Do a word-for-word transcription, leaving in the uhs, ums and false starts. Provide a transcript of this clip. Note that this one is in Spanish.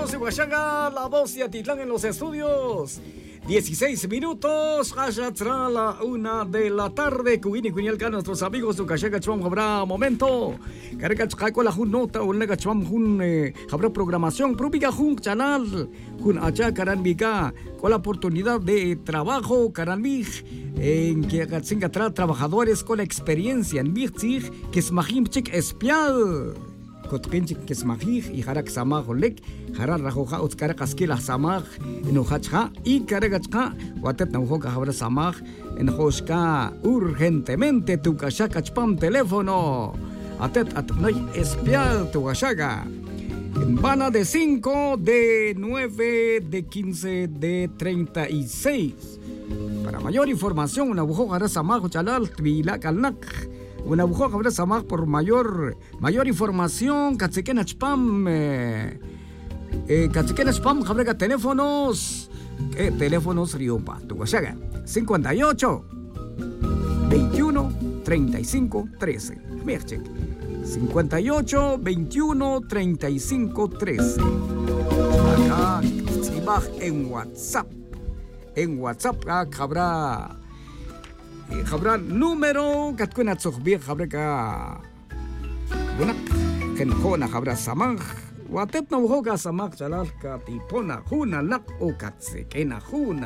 amigos de Huachaga, la voz de Atitlán en los estudios. dieciséis minutos, haya tra la una de la tarde. Cuini Cuinialca, nuestros amigos de Huachaga, Chum, habrá momento. Carga Chaco, la Jun nota, un lega Chum, Jun, habrá programación. Propiga Jun, canal, Jun Acha, Caranbica, con la oportunidad de trabajo, Caranbij, en que Gatzinga tra trabajadores con la experiencia en Bichig, que es Mahim Chic espial. Kotkinchik kesmajij y harak samaj olek harar rajoja utskara kaskila samaj enojachja y karagachka watet naujoka habra samaj enojka urgentemente tu kashaka chpam teléfono atet atnoy espial tu kashaga en vana de cinco, de nueve, de quince, de treinta y seis. Para mayor información una bujoja samaj chalal tvila kalnak. Una bujo habrá samaj por mayor mayor información. Katziken Spam. Eh, eh, Katziken Spam habrá teléfonos. Eh, teléfonos Riompa. Tu Huachaga. cincuenta y ocho, veintiuno, treinta y cinco, trece. Merchek. cincuenta y ocho, veintiuno, treinta y cinco, trece. Acá en WhatsApp. En WhatsApp habrá. Habrá número katkuna tsokhbi habrá ka bunak ken khona habrá samaj watet na hoga samaj chalal ka tipona huna lak o katse kena huna